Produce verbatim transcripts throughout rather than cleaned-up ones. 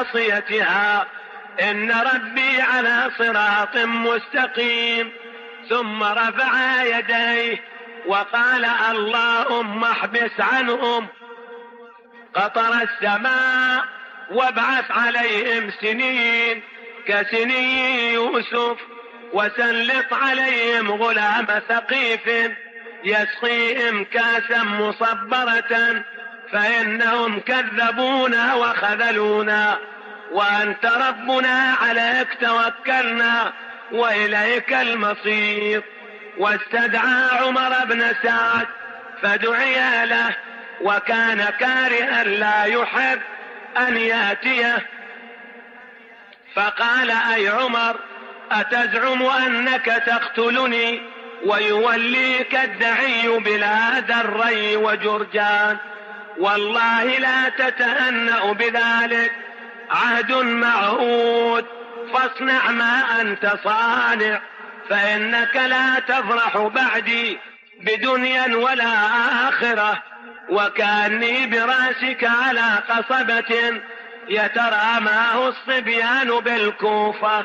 ناصيتها إن ربي على صراط مستقيم. ثم رفع يديه وقال اللهم احبس عنهم قطر السماء وابعث عليهم سنين كسني يوسف وسلط عليهم غلام ثقيف يسقيهم كاسا مصبرة فإنهم كذبونا وخذلونا وأنت ربنا عليك توكلنا وإليك المصير. واستدعى عمر بن سعد فدعي له وكان كارها لا يحب أن يأتيه فقال أي عمر أتزعم أنك تقتلني ويوليك الدعي بلاد الري وجرجان؟ والله لا تتهنأ بذلك، عهد معهود، فاصنع ما أنت صانع، فإنك لا تفرح بعدي بدنيا ولا آخرة. وكأني براسك على قصبة يتراماه الصبيان بالكوفة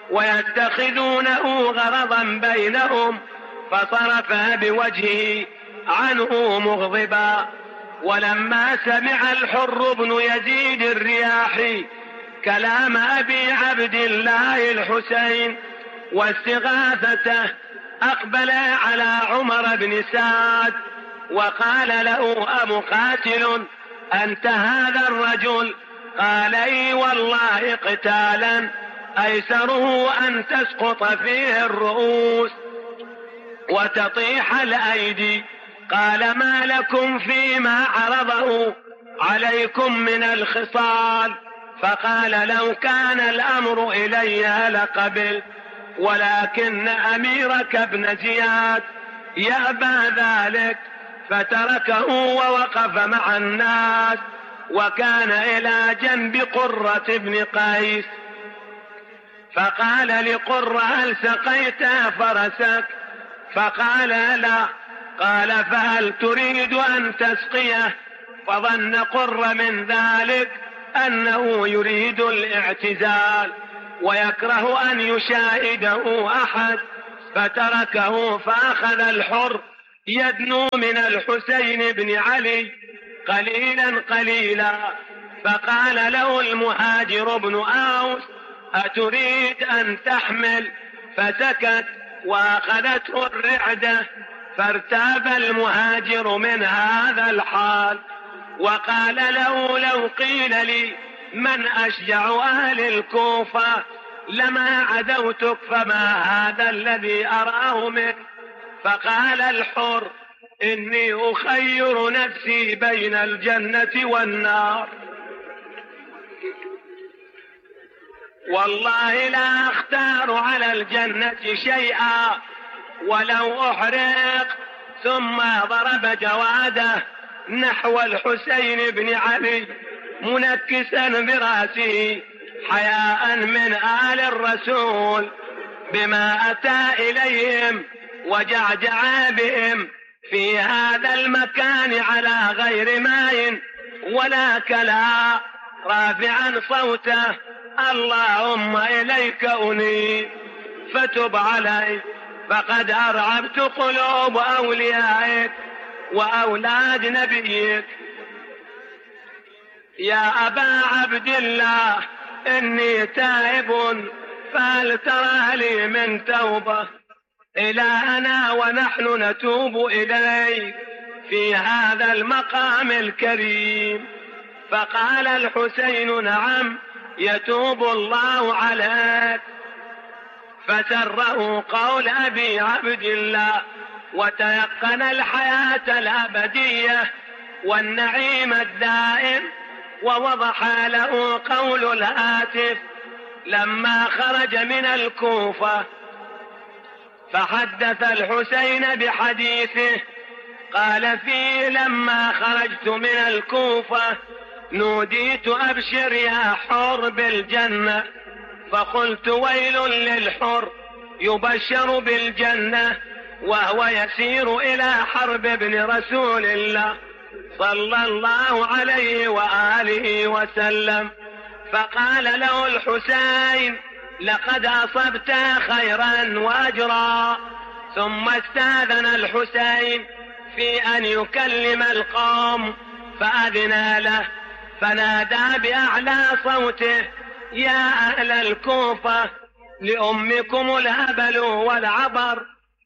ويتخذونه غرضا بينهم، فصرف بوجهه عنه مغضبا. ولما سمع الحر بن يزيد الرياحي كلام أبي عبد الله الحسين واستغاثته أقبل على عمر بن سعد وقال له أمقاتل أنت هذا الرجل؟ قال اي والله قتالا أيسره أن تسقط فيه الرؤوس وتطيح الأيدي. قال ما لكم فيما عرضه عليكم من الخصال؟ فقال لو كان الأمر إلي لقبل، ولكن أميرك ابن زياد يأبى ذلك، فتركه ووقف مع الناس وكان إلى جنب قرة بن قيس. فقال لقرة هل سقيت فرسك؟ فقال لا. قال فهل تريد أن تسقيه؟ فظن قرة من ذلك أنه يريد الاعتزال ويكره أن يشاهده أحد، فتركه فأخذ الحر يدنو من الحسين بن علي قليلا قليلا. فقال له المهاجر بن أوس أتريد أن تحمل؟ فسكت وأخذته الرعدة، فارتاب المهاجر من هذا الحال وقال له لو قيل لي من أشجع أهل الكوفة لما عدوتك، فما هذا الذي أراه منك؟ فقال الحر إني أخير نفسي بين الجنة والنار، والله لا أختار على الجنة شيئا ولو أحرق. ثم ضرب جواده نحو الحسين بن علي منكسا براسه حياء من آل الرسول بما أتى إليهم، وجعجع بهم في هذا المكان على غير ماء ولا كلا، رافعا صوته اللهم إليك أنيب فتب علي، فقد أرعبت قلوب أوليائك وأولاد نبيك. يا أبا عبد الله إني تائب فهل ترى لي من توبة؟ إلهنا ونحن نتوب إليك في هذا المقام الكريم. فقال الحسين نعم يتوب الله عليك. فسره قول أبي عبد الله وتيقن الحياة الأبدية والنعيم الدائم، ووضح له قول الهاتف لما خرج من الكوفة. فحدث الحسين بحديثه قال فيه لما خرجت من الكوفة نوديت أبشر يا حر بالجنة، فقلت ويل للحر يبشر بالجنة وهو يسير إلى حرب ابن رسول الله صلى الله عليه وآله وسلم. فقال له الحسين: لقد أصبت خيرا وأجرا. ثم استاذن الحسين في أن يكلم القوم فأذن له، فنادى بأعلى صوته: يا أهل الكوفة، لأمكم الهبل والعبر،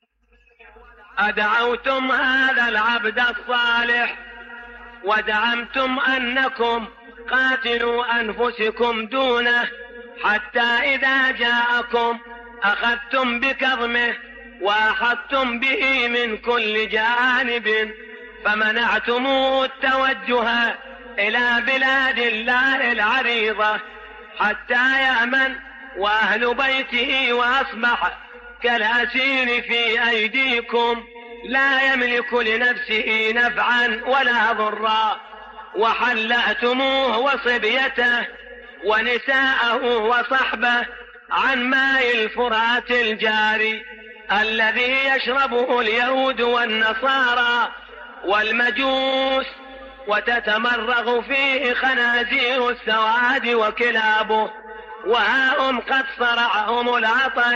أدعوتم هذا العبد الصالح ودعمتم أنكم قاتلوا أنفسكم دونه، حتى إذا جاءكم أخذتم بكظمه وأحطتم به من كل جانب، فمنعتموه التوجه إلى بلاد الله العريضة حتى يأمن وأهل بيته، وأصبح كالأسير في أيديكم لا يملك لنفسه نفعا ولا ضرا، وحلأتموه وصبيته ونساءه وصحبه عن ماء الفرات الجاري الذي يشربه اليهود والنصارى والمجوس، وتتمرغ فيه خنازير السواد وكلابه، وها هم قد صرعهم العطش.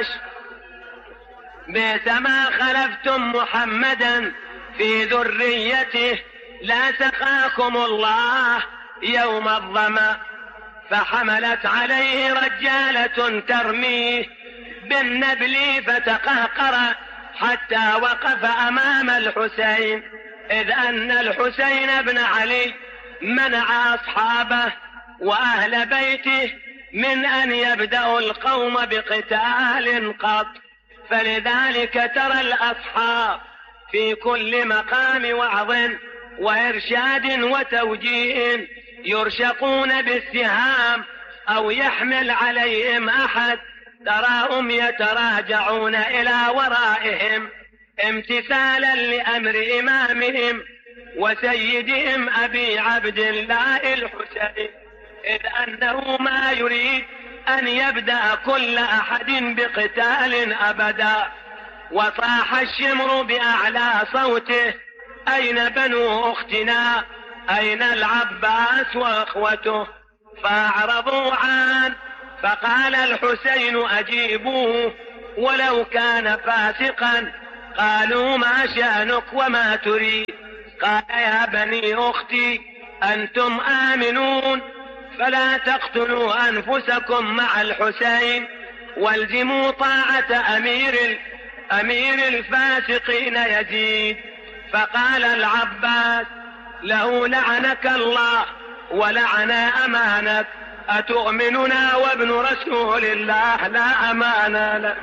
بئس ما خلفتم محمدا في ذريته، لا سقاكم الله يوم الظمأ. فحملت عليه رجالة ترميه بالنبل فتقهقر حتى وقف أمام الحسين، إذ أن الحسين بن علي منع أصحابه وأهل بيته من أن يبدأوا القوم بقتال قط. فلذلك ترى الأصحاب في كل مقام وعظ وإرشاد وتوجيه يرشقون بالسهام أو يحمل عليهم أحد، تراهم يتراجعون إلى ورائهم امتثالا لأمر إمامهم وسيدهم أبي عبد الله الحسين، إذ أنه ما يريد أن يبدأ كل أحد بقتال أبدا. وصاح الشمر بأعلى صوته: أين بنو أختنا؟ أين العباس وأخوته؟ فأعرضوا عنه. فقال الحسين: أجيبوه ولو كان فاسقا. قالوا: ما شأنك وما تريد؟ قال: يا بني أختي، أنتم آمنون، فلا تقتلوا أنفسكم مع الحسين، والزموا طاعة أمير أمير الفاسقين يزيد. فقال العباس: له لعنك الله ولعن أمانك، أتؤمننا وابن رسول الله لا أمان لك،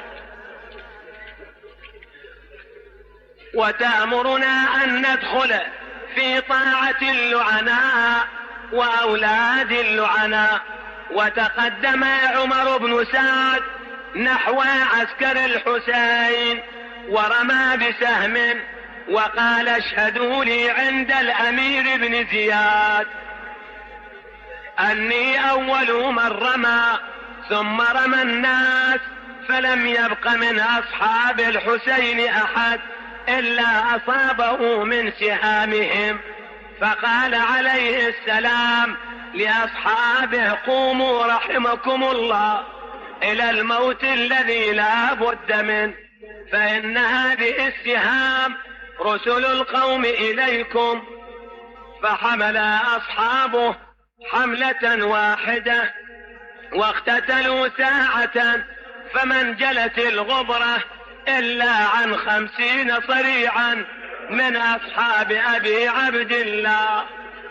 وتأمرنا أن ندخل في طاعة اللعناء وأولاد اللعناء. وتقدم عمر بن سعد نحو عسكر الحسين ورمى بسهم وقال: اشهدوا لي عند الأمير بن زياد أني أول من رمى. ثم رمى الناس فلم يبق من أصحاب الحسين أحد إلا أصابه من سهامهم. فقال عليه السلام لأصحابه: قوموا رحمكم الله إلى الموت الذي لا بد منه، فإن هذه السهام رسل القوم إليكم. فحمل أصحابه حملة واحدة واقتتلوا ساعة، فما انجلت الغبرة إلا عن خمسين صريعا من أصحاب أبي عبد الله.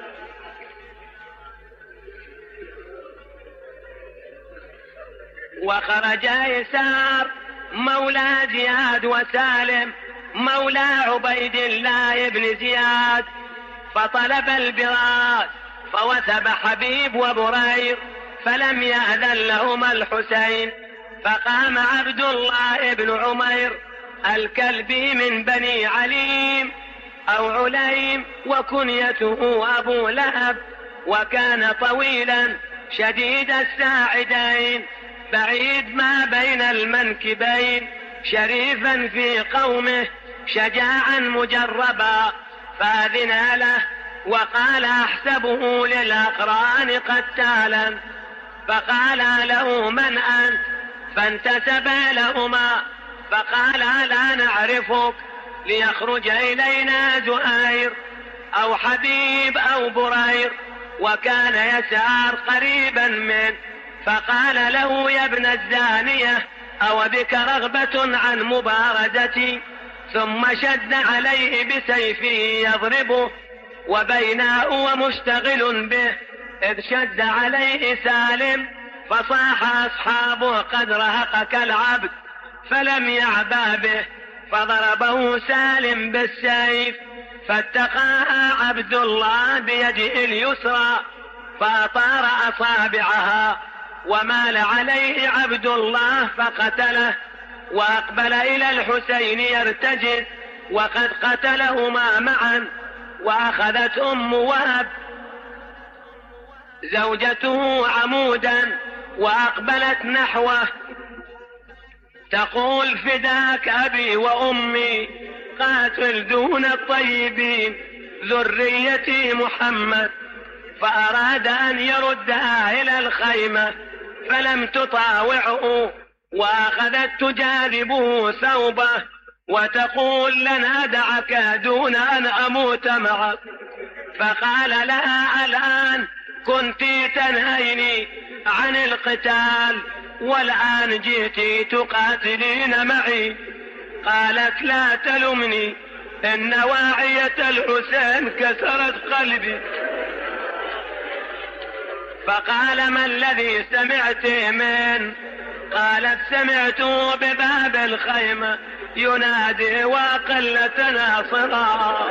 وخرج يسار مولى زياد وسالم مولى عبيد الله بن زياد، فطلب البراس، فوثب حبيب وبرير، فلم يأذن لهما الحسين. فقام عبد الله بن عمير الكلبي من بني عليم أو عليم، وكنيته أبو لهب، وكان طويلا شديد الساعدين بعيد ما بين المنكبين، شريفا في قومه شجاعا مجربا. فأذن له وقال: أحسبه للأقران قتالا فقال له من أنت؟ فانتسب لهما فقال لا نعرفك، ليخرج إلينا زهير أو حبيب أو برير، وكان يسار قريبا منه. فقال له يا ابن الزانية أو بك رغبة عن مبارزتي؟ ثم شد عليه بسيفه يضربه، وبينا هو مشتغل به إذ شد عليه سالم، فصاح أصحابه قد رهقك العبد، فلم يعبأ به، فضربه سالم بالسيف، فاتقاها عبد الله بيده اليسرى فأطار أصابعها، ومال عليه عبد الله فقتله، وأقبل إلى الحسين يرتجل وقد قتلهما معا. وأخذت أم وهب زوجته عمودا وأقبلت نحوه تقول فداك أبي وأمي، قاتل دون الطيبين ذريتي محمد. فأراد أن يردها إلى الخيمة فلم تطاوعه، وأخذت تجاذبه ثوبه وتقول لن أدعك دون أن أموت معك. فقال لها الآن كنت تنهيني عن القتال والآن جئت تقاتلين معي. قالت لا تلمني، إن واعية الحسين كسرت قلبي. فقال ما الذي سمعت من؟ قالت سمعته بباب الخيمة ينادي وأقل تناصرا.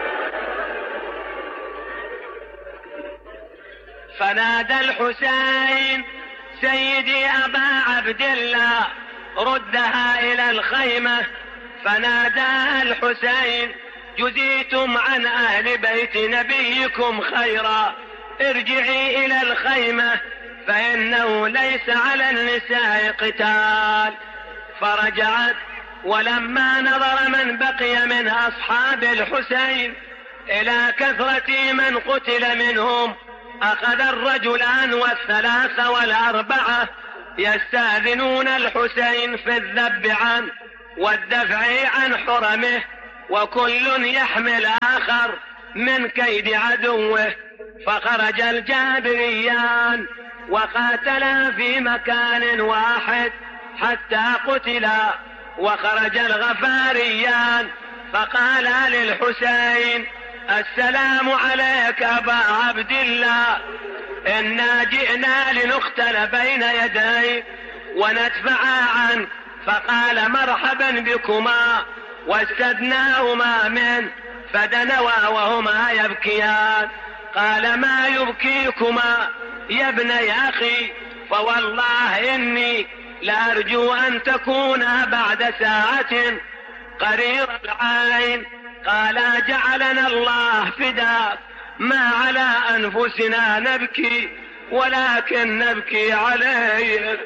فنادى الحسين سيدي أبا عبد الله ردها إلى الخيمة. فنادى الحسين جزيتم عن أهل بيت نبيكم خيرا، ارجعي إلى الخيمة فإنه ليس على النساء قتال. فرجعت، ولما نظر من بقي من أصحاب الحسين إلى كثرة من قتل منهم، أخذ الرجلان والثلاثة والأربعة يستأذنون الحسين في الذب عنه والدفع عن حرمه، وكل يحمل آخر من كيد عدوه. فخرج الجابريان وقاتلا في مكان واحد حتى قتلا. وخرج الغفاريان فقالا للحسين السلام عليك أبا عبد الله، إنا جئنا لنقتل بين يديك وندفع عنك. فقال مرحبا بكما، واستدناهما منه فدنوا وهما يبكيان. قال ما يبكيكما يا ابني أخي؟ فوالله إني لأرجو أن تكونا بعد ساعة قرير العين. قال جعلنا الله فداك، ما على أنفسنا نبكي ولكن نبكي عليك،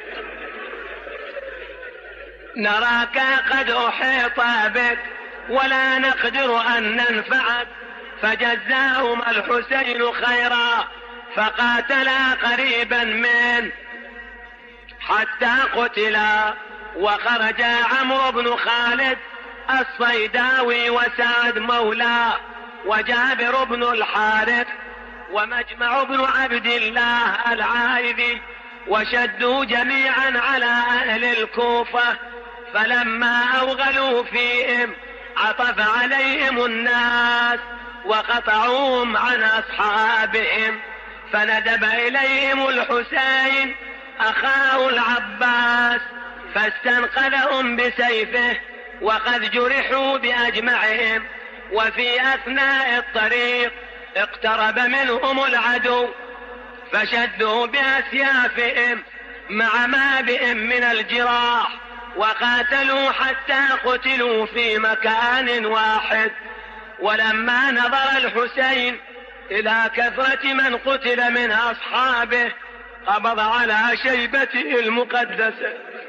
نراك قد أحيط بك ولا نقدر أن ننفعك. فجزاهما الحسين خيرا، فقاتلا قريبا منه حتى قتلا. وخرج عمرو بن خالد الصيداوي وسعد مولاه وجابر بن الحارث ومجمع بن عبد الله العائذي، وشدوا جميعا على أهل الكوفة. فلما أوغلوا فيهم عطف عليهم الناس وقطعوهم عن أصحابهم. فندب إليهم الحسين أخاه العباس فاستنقذهم بسيفه، وقد جرحوا بأجمعهم. وفي أثناء الطريق اقترب منهم العدو فشدوا بأسيافهم مع ما بهم من الجراح، وقاتلوا حتى قتلوا في مكان واحد. ولما نظر الحسين إلى كثرة من قتل من أصحابه قبض على شيبته المقدسة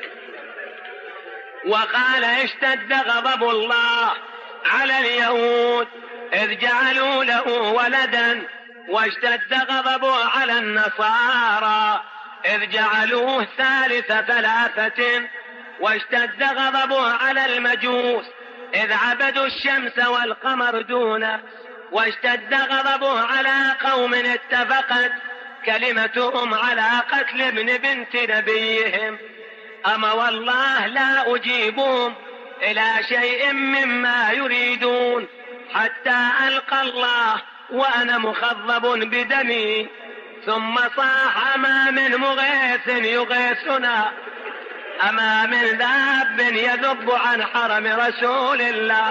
وقال اشتد غضب الله على اليهود إذ جعلوا له ولدا، واشتد غضبه على النصارى إذ جعلوه ثالث ثلاثة واشتد غضبه على المجوس إذ عبدوا الشمس والقمر دونه واشتد غضبه على قوم اتفقت كلمتهم على قتل ابن بنت نبيهم. أما والله لا أجيبهم إلى شيء مما يريدون حتى ألقى الله وأنا مخضب بدمي. ثم صاح: أما من مغيث يغيثنا، أما من ذاب يذب عن حرم رسول الله.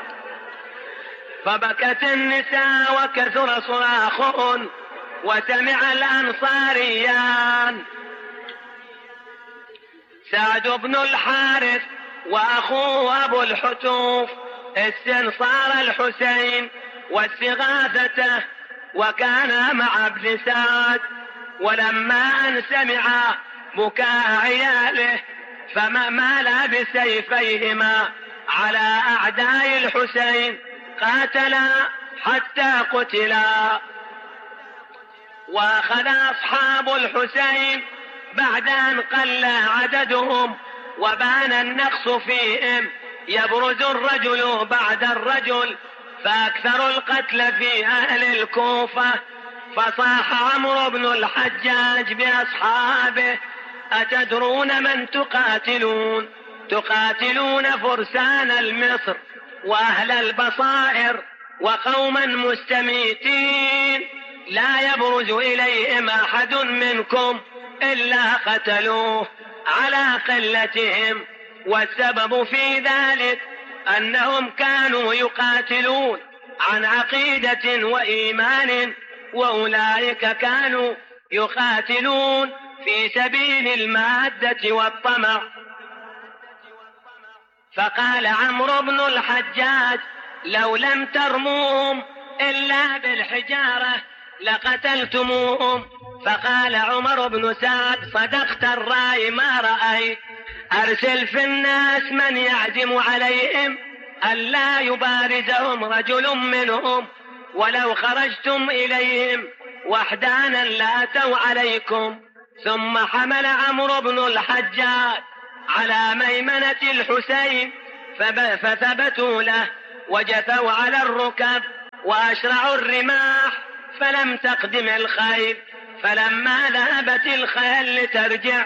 فبكت النساء وكثر صراخهن وسمع الأنصاريان سعد بن الحارث وأخوه أبو الحتوف استنصار الحسين واستغاثته، وكان مع ابن سعد. ولما أن سمع بكاء عياله فمال بسيفيهما على أعداء الحسين قاتلا حتى قتلا. وأخذ أصحاب الحسين بعد أن قل عددهم وبان النقص فيهم يبرز الرجل بعد الرجل، فأكثر القتل في أهل الكوفة. فصاح عمرو بن الحجاج بأصحابه: أتدرون من تقاتلون؟ تقاتلون فرسان المصر وأهل البصائر وقوما مستميتين لا يبرز إليهم أحد منكم إلا قتلوه على قلتهم. والسبب في ذلك أنهم كانوا يقاتلون عن عقيدة وإيمان، وأولئك كانوا يقاتلون في سبيل المادة والطمع. فقال عمرو بن الحجاج: لو لم ترموهم إلا بالحجارة لقتلتموهم. فقال عمر بن سعد: صدقت الرأي ما رأيت، أرسل في الناس من يعزم عليهم ألا يبارزهم رجل منهم، ولو خرجتم إليهم وحدانا لأتوا عليكم. ثم حمل عمرو بن الحجاج على ميمنة الحسين فثبتوا له وجثوا على الركب وأشرعوا الرماح، فلم تقدم الخيل. فلما ذهبت الخيل لترجع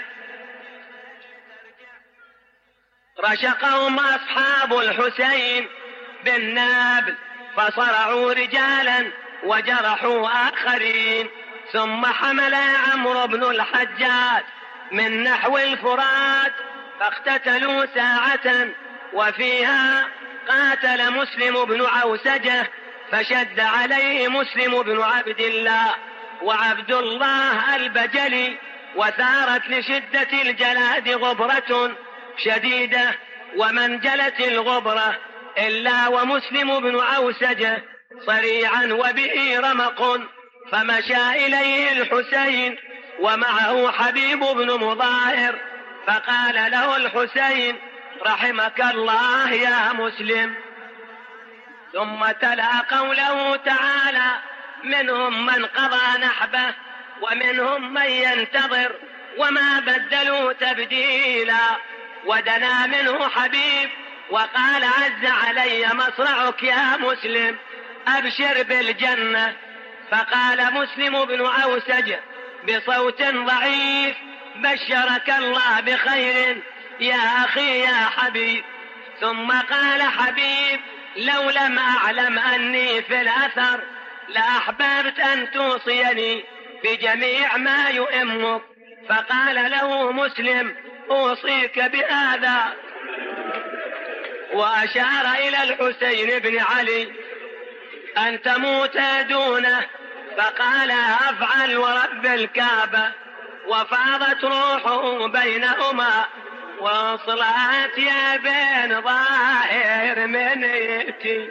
رشقهم أصحاب الحسين بالنابل فصرعوا رجالا وجرحوا آخرين. ثم حمل عمرو بن الحجاج من نحو الفرات فاقتتلوا ساعة، وفيها قاتل مسلم بن عوسجة فشد عليه مسلم بن عبد الله وعبد الله البجلي، وثارت لشدة الجلاد غبرة شديدة، ومن جلت الغبرة إلا ومسلم بن عوسجة صريعا وبه رمق. فمشى إليه الحسين ومعه حبيب بن مظاهر، فقال له الحسين: رحمك الله يا مسلم. ثم تلا قوله تعالى: منهم من قضى نحبه ومنهم من ينتظر وما بدلوا تبديلا. ودنا منه حبيب وقال: عز علي مصرعك يا مسلم، أبشر بالجنة. فقال مسلم بن عوسجة بصوت ضعيف: بشرك الله بخير يا أخي يا حبيب. ثم قال حبيب: لو لم أعلم أني في الأثر لأحببت أن توصيني بجميع ما يؤمك. فقال له مسلم: أوصيك بهذا، وأشار إلى الحسين بن علي أن تموت دونه. فقال: أفعل ورب الكعبة. وفاضت روحه بينهما وصلات يا بين ظاهر من يأتي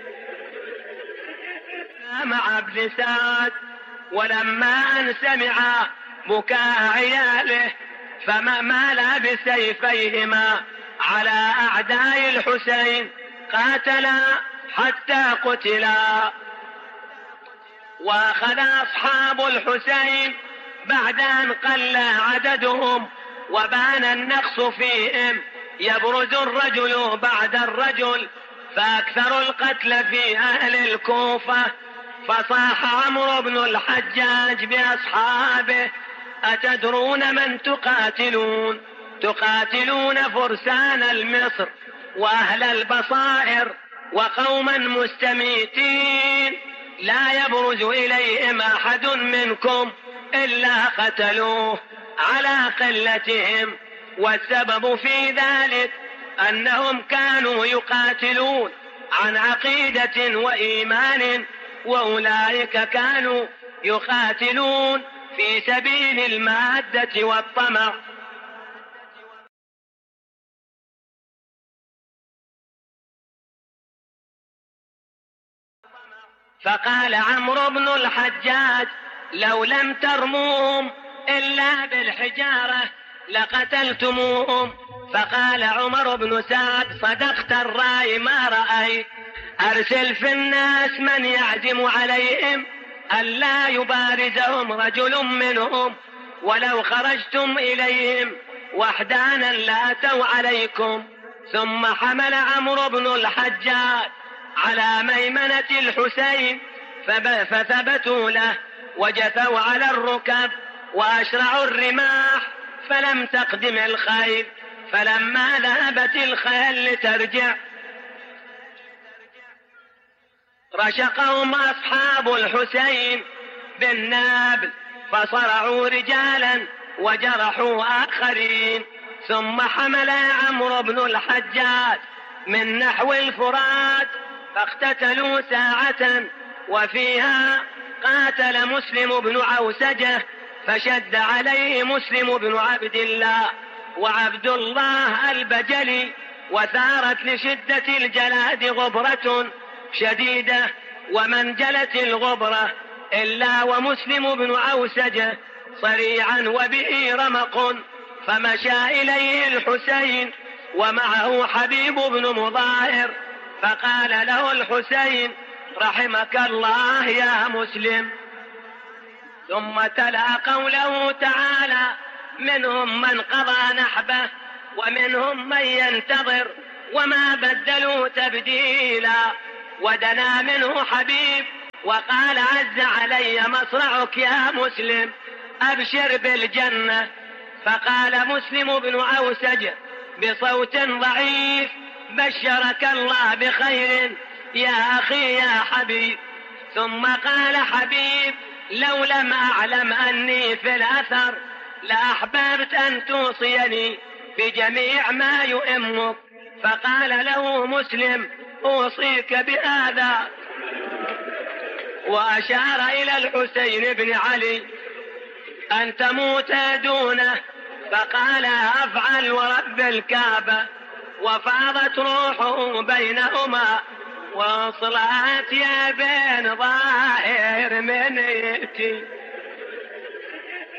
مع ابن سعد. ولما أن سمع بكاء عياله فمال بسيفيهما على أعداء الحسين قاتلا حتى قتلا. وأخذ أصحاب الحسين بعد أن قل عددهم وبان النقص فيهم يبرز الرجل بعد الرجل، فأكثر القتل في أهل الكوفة. فصاح عمرو بن الحجاج بأصحابه: أتدرون من تقاتلون؟ تقاتلون فرسان المصر وأهل البصائر وقوما مستميتين لا يبرز إليهم أحد منكم إلا قتلوه على قلتهم، والسبب في ذلك أنهم كانوا يقاتلون عن عقيدة وإيمان، وأولئك كانوا يقاتلون في سبيل المادة والطمع. فقال عمرو بن الحجاج: لو لم ترموهم إلا بالحجارة لقتلتموهم. فقال عمر بن سعد: صدقت الرأي ما رأيت، أرسل في الناس من يعزم عليهم ألا يبارزهم رجل منهم، ولو خرجتم إليهم وحدانا لأتوا عليكم. ثم حمل عمرو بن الحجاج على ميمنة الحسين فثبتوا له وجثوا على الركب وأشرعوا الرماح، فلم تقدم الخيل. فلما ذهبت الخيل لترجع رشقهم أصحاب الحسين بالنابل فصرعوا رجالا وجرحوا آخرين. ثم حمل عمرو بن الحجاج من نحو الفرات فاقتتلوا ساعة، وفيها قاتل مسلم بن عوسجة فشد عليه مسلم بن عبد الله وعبد الله البجلي، وثارت لشدة الجلاد غبرة شديدة، ومن جلت الغبرة إلا ومسلم بن عوسجة صريعا وبه رمق. فمشى إليه الحسين ومعه حبيب بن مظاهر، فقال له الحسين: رحمك الله يا مسلم. ثم تلا قوله تعالى: منهم من قضى نحبه ومنهم من ينتظر وما بدلوا تبديلا. ودنا منه حبيب وقال: عز علي مصرعك يا مسلم، أبشر بالجنة. فقال مسلم بن عوسج بصوت ضعيف: بشرك الله بخير يا أخي يا حبيب. ثم قال حبيب: لو لم أعلم أني في الأثر لأحببت أن توصيني بجميع ما يؤمك. فقال له مسلم: أوصيك بهذا، وأشار إلى الحسين بن علي أن تموت دونه. فقال: أفعل ورب الكعبة. وفاضت روحه بينهما وصلات يا بين ظاهر من يأتي.